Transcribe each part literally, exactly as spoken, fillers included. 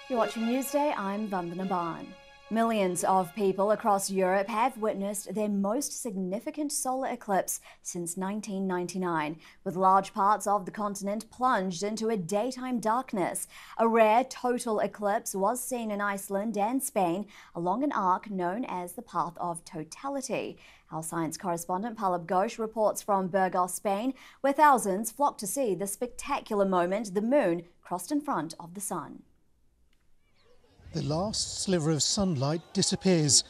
You're watching Newsday, I'm Vandana Ban. Millions of people across Europe have witnessed their most significant solar eclipse since nineteen ninety-nine, with large parts of the continent plunged into a daytime darkness. A rare total eclipse was seen in Iceland and Spain along an arc known as the Path of Totality. Our science correspondent Palab Ghosh reports from Burgos, Spain, where thousands flocked to see the spectacular moment the moon crossed in front of the sun. The last sliver of sunlight disappears.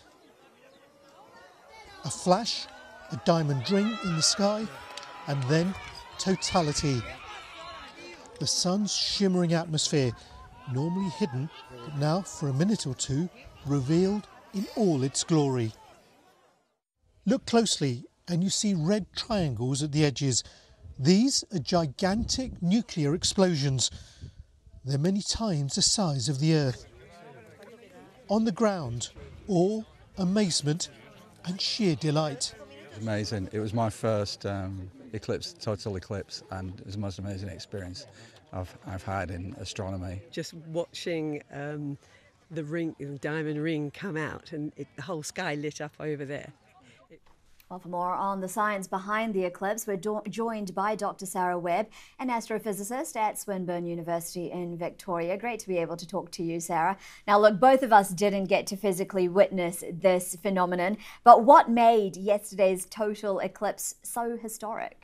A flash, a diamond ring in the sky, and then totality. The sun's shimmering atmosphere, normally hidden, but now for a minute or two, revealed in all its glory. Look closely and you see red triangles at the edges. These are gigantic nuclear explosions. They're many times the size of the Earth. On the ground, awe, amazement and sheer delight. It was amazing. It was my first um, eclipse, total eclipse, and it was the most amazing experience I've, I've had in astronomy. Just watching um, the ring, the diamond ring come out and it, the whole sky lit up over there. Well, for more on the science behind the eclipse, we're joined by Doctor Sarah Webb, an astrophysicist at Swinburne University in Victoria. Great to be able to talk to you, Sarah. Now, look, both of us didn't get to physically witness this phenomenon, but what made yesterday's total eclipse so historic?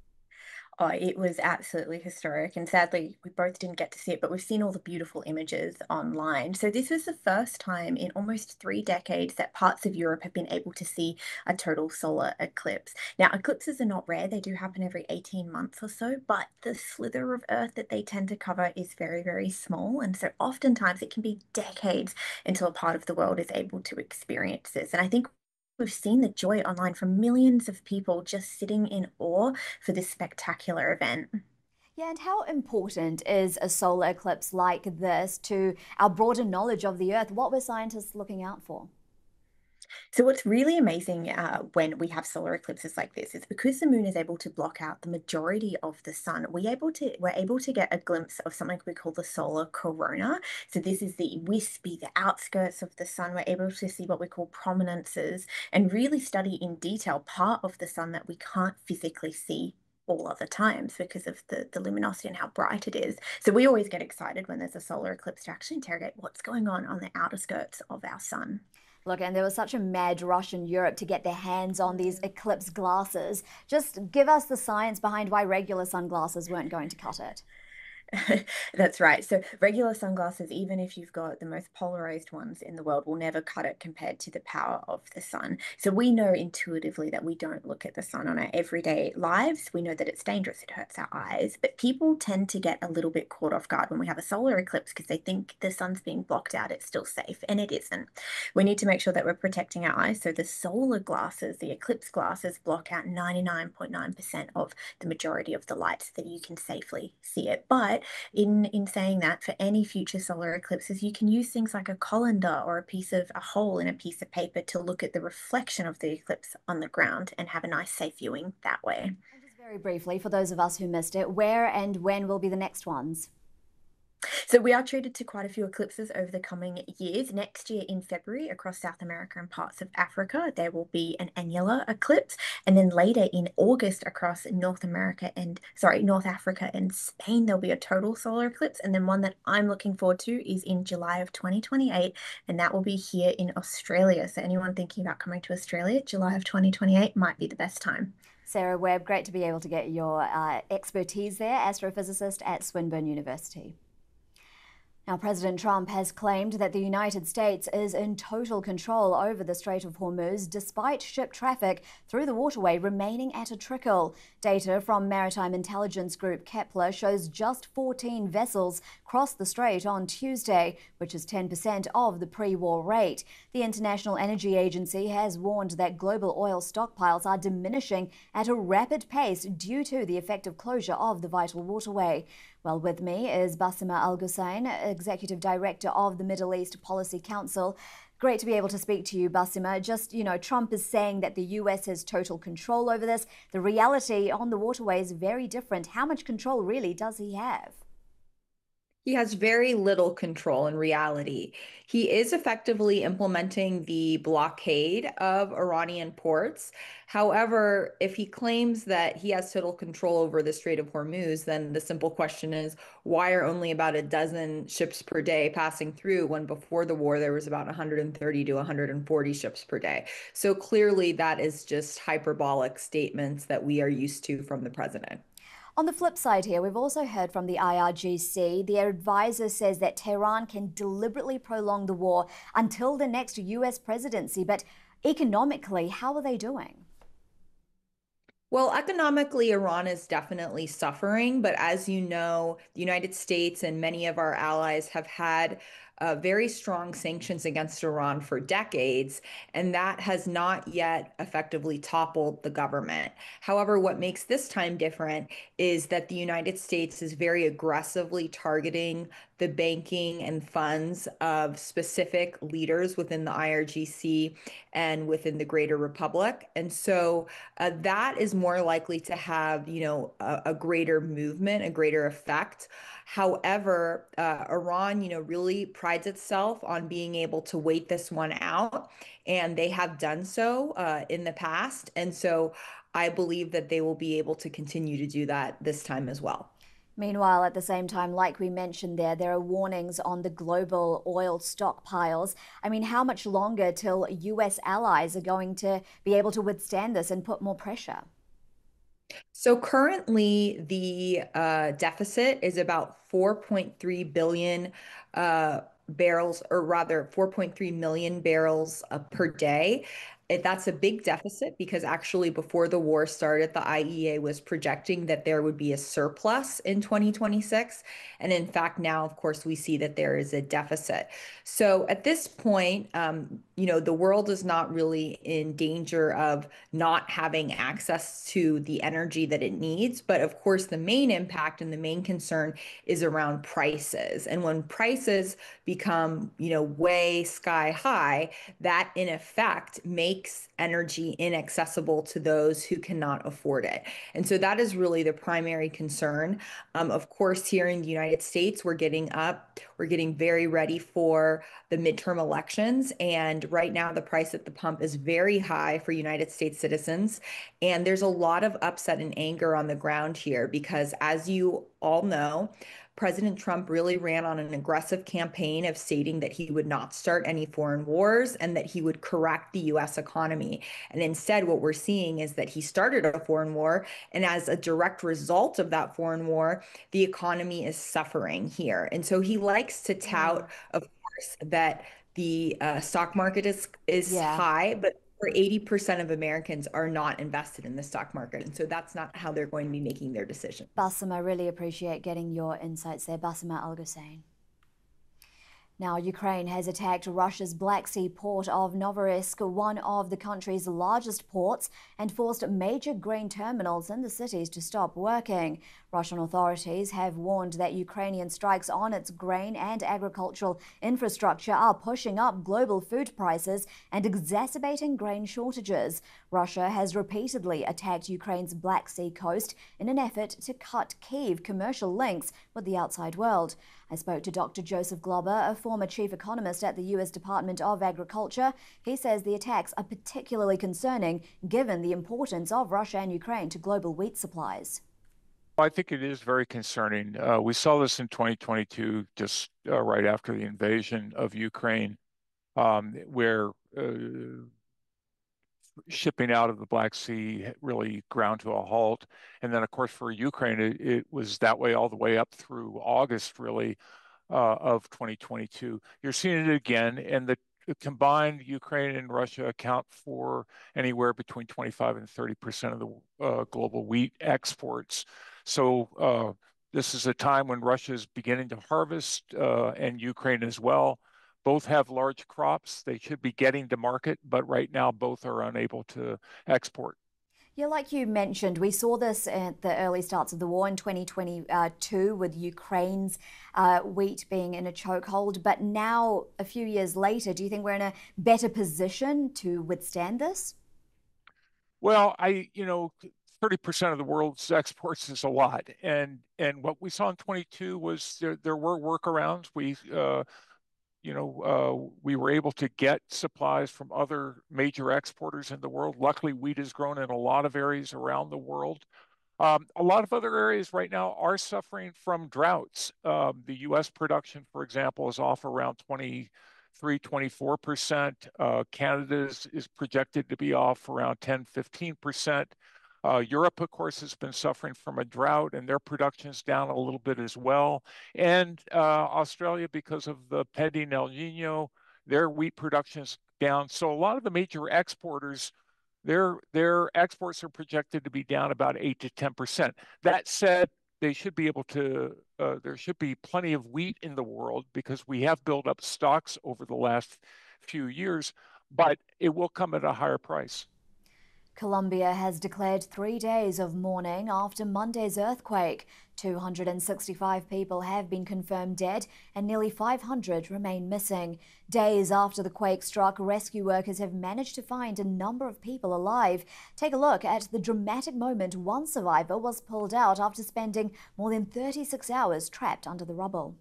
Oh, it was absolutely historic, and sadly we both didn't get to see it, but we've seen all the beautiful images online. So this was the first time in almost three decades that parts of Europe have been able to see a total solar eclipse. Now, eclipses are not rare. They do happen every eighteen months or so, but the slither of Earth that they tend to cover is very, very small, and so oftentimes it can be decades until a part of the world is able to experience this. And I think we've seen the joy online from millions of people just sitting in awe for this spectacular event. Yeah, and how important is a solar eclipse like this to our broader knowledge of the Earth? What were scientists looking out for? So what's really amazing uh, when we have solar eclipses like this is because the moon is able to block out the majority of the sun, we able to, we're able to get a glimpse of something we call the solar corona. So this is the wispy, the outskirts of the sun. We're able to see what we call prominences and really study in detail part of the sun that we can't physically see all other times because of the, the luminosity and how bright it is. So we always get excited when there's a solar eclipse to actually interrogate what's going on on the outer skirts of our sun. Look, and there was such a mad rush in Europe to get their hands on these eclipse glasses. Just give us the science behind why regular sunglasses weren't going to cut it. That's right. So regular sunglasses, even if you've got the most polarized ones in the world, will never cut it compared to the power of the sun. So we know intuitively that we don't look at the sun on our everyday lives. We know that it's dangerous. It hurts our eyes. But people tend to get a little bit caught off guard when we have a solar eclipse because they think the sun's being blocked out. It's still safe, and it isn't. We need to make sure that we're protecting our eyes. So the solar glasses, the eclipse glasses, block out ninety-nine point nine percent of the majority of the light so that you can safely see it. But In, in saying that, for any future solar eclipses, you can use things like a colander or a piece of a hole in a piece of paper to look at the reflection of the eclipse on the ground and have a nice safe viewing that way. And just very briefly, for those of us who missed it, where and when will be the next ones? So we are treated to quite a few eclipses over the coming years. Next year in February across South America and parts of Africa, there will be an annular eclipse. And then later in August across North America and, sorry, North Africa and Spain, there'll be a total solar eclipse. And then one that I'm looking forward to is in July of twenty twenty-eight, and that will be here in Australia. So anyone thinking about coming to Australia, July of twenty twenty-eight might be the best time. Sarah Webb, great to be able to get your uh, expertise there, astrophysicist at Swinburne University. Now, President Trump has claimed that the United States is in total control over the Strait of Hormuz, despite ship traffic through the waterway remaining at a trickle. Data from maritime intelligence group Kepler shows just fourteen vessels crossed the strait on Tuesday, which is ten percent of the pre-war rate. The International Energy Agency has warned that global oil stockpiles are diminishing at a rapid pace due to the effective closure of the vital waterway. Well, with me is Bassema Al-Ghussain, Executive Director of the Middle East Policy Council. Great to be able to speak to you, Bassema. Just, you know, Trump is saying that the U S has total control over this. The reality on the waterway is very different. How much control really does he have? He has very little control in reality. He is effectively implementing the blockade of Iranian ports. However, if he claims that he has total control over the Strait of Hormuz, then the simple question is, why are only about a dozen ships per day passing through when before the war there was about one hundred thirty to one hundred forty ships per day? So clearly that is just hyperbolic statements that we are used to from the president. On the flip side here, we've also heard from the I R G C. Their advisor says that Tehran can deliberately prolong the war until the next U S presidency. But economically, how are they doing? Well, economically, Iran is definitely suffering. But as you know, the United States and many of our allies have had uh, very strong sanctions against Iran for decades, and that has not yet effectively toppled the government. However, what makes this time different is that the United States is very aggressively targeting the banking and funds of specific leaders within the I R G C and within the Greater Republic. And so uh, that is more likely to have, you know, a, a greater movement, a greater effect. However, uh, Iran, you know, really prides itself on being able to wait this one out, and they have done so uh, in the past. And so I believe that they will be able to continue to do that this time as well. Meanwhile, at the same time, like we mentioned there, there are warnings on the global oil stockpiles. I mean, how much longer till U S allies are going to be able to withstand this and put more pressure? So currently, the uh, deficit is about four point three billion uh, barrels, or rather four point three million barrels uh, per day. It, that's a big deficit because actually before the war started, the I E A was projecting that there would be a surplus in twenty twenty-six. And in fact, now, of course, we see that there is a deficit. So at this point, um, you know, the world is not really in danger of not having access to the energy that it needs. But of course, the main impact and the main concern is around prices. And when prices become, you know, way sky high, that in effect makes energy inaccessible to those who cannot afford it. And so that is really the primary concern. Um, of course, here in the United States, we're getting up, we're getting very ready for the midterm elections. And right now, the price at the pump is very high for United States citizens. And there's a lot of upset and anger on the ground here because, as you all know, President Trump really ran on an aggressive campaign of stating that he would not start any foreign wars and that he would correct the U S economy. And instead, what we're seeing is that he started a foreign war. And as a direct result of that foreign war, the economy is suffering here. And so he likes to tout, of course, that the uh, stock market is is Yeah. high, but for eighty percent of Americans are not invested in the stock market. And so that's not how they're going to be making their decisions. Bassem, I really appreciate getting your insights there. Bassem Al-Hussein. Now, Ukraine has attacked Russia's Black Sea port of Novorossiysk, one of the country's largest ports, and forced major grain terminals in the cities to stop working. Russian authorities have warned that Ukrainian strikes on its grain and agricultural infrastructure are pushing up global food prices and exacerbating grain shortages. Russia has repeatedly attacked Ukraine's Black Sea coast in an effort to cut Kyiv commercial links with the outside world. I spoke to Doctor Joseph Glover, a former chief economist at the U S Department of Agriculture. He says the attacks are particularly concerning given the importance of Russia and Ukraine to global wheat supplies. I think it is very concerning. Uh, we saw this in twenty twenty-two, just uh, right after the invasion of Ukraine, um, where uh, shipping out of the Black Sea really ground to a halt. And then, of course, for Ukraine, it, it was that way all the way up through August, really, uh, of twenty twenty-two. You're seeing it again, and the combined Ukraine and Russia account for anywhere between twenty-five and thirty percent of the uh, global wheat exports. So uh, this is a time when Russia is beginning to harvest, uh, and Ukraine as well. Both have large crops. They should be getting to market, but right now both are unable to export. Yeah, like you mentioned, we saw this at the early starts of the war in twenty twenty-two with Ukraine's uh, wheat being in a chokehold. But now, a few years later, do you think we're in a better position to withstand this? Well, I, you know, thirty percent of the world's exports is a lot. And and what we saw in twenty-two was there, there were workarounds. We, uh, you know, uh, we were able to get supplies from other major exporters in the world. Luckily, wheat is grown in a lot of areas around the world. Um, a lot of other areas right now are suffering from droughts. Um, the U S production, for example, is off around twenty-three, twenty-four percent. Uh, Canada is, is projected to be off around ten, fifteen percent. Uh, Europe, of course, has been suffering from a drought, and their production is down a little bit as well. And uh, Australia, because of the pending El Nino, their wheat production is down. So a lot of the major exporters, their their exports are projected to be down about eight to ten percent. That said, they should be able to. Uh, there should be plenty of wheat in the world because we have built up stocks over the last few years, but it will come at a higher price. Colombia has declared three days of mourning after Monday's earthquake. two hundred sixty-five people have been confirmed dead and nearly five hundred remain missing. Days after the quake struck, rescue workers have managed to find a number of people alive. Take a look at the dramatic moment one survivor was pulled out after spending more than thirty-six hours trapped under the rubble.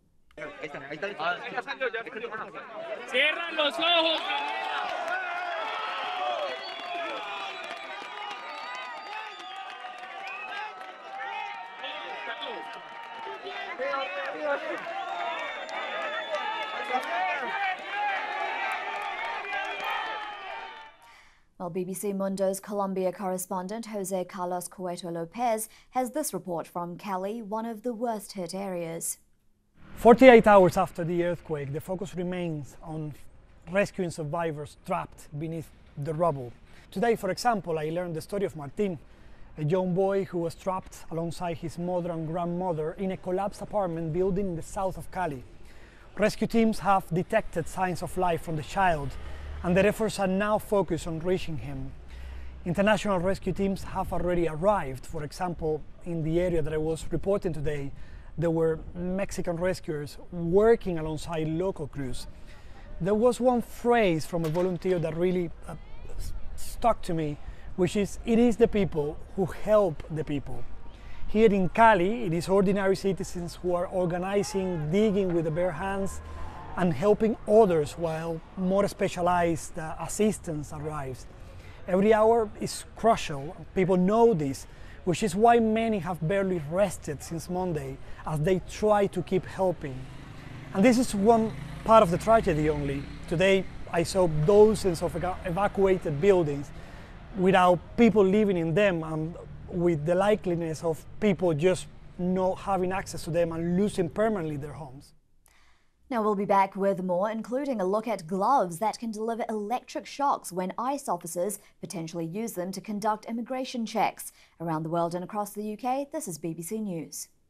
Well, B B C Mundo's Colombia correspondent Jose Carlos Cueto Lopez has this report from Cali, one of the worst hit areas. forty-eight hours after the earthquake, the focus remains on rescuing survivors trapped beneath the rubble. Today, for example, I learned the story of Martin, a young boy who was trapped alongside his mother and grandmother in a collapsed apartment building in the south of Cali. Rescue teams have detected signs of life from the child, and their efforts are now focused on reaching him. International rescue teams have already arrived. For example, in the area that I was reporting today, there were Mexican rescuers working alongside local crews. There was one phrase from a volunteer that really uh, stuck to me, which is, it is the people who help the people. Here in Cali, it is ordinary citizens who are organizing, digging with their bare hands, and helping others while more specialized uh, assistance arrives. Every hour is crucial. People know this, which is why many have barely rested since Monday as they try to keep helping. And this is one part of the tragedy only. Today, I saw dozens of evacuated buildings without people living in them, and with the likeliness of people just not having access to them and losing permanently their homes. Now we'll be back with more, including a look at gloves that can deliver electric shocks when ICE officers potentially use them to conduct immigration checks. Around the world and across the U K, this is B B C News.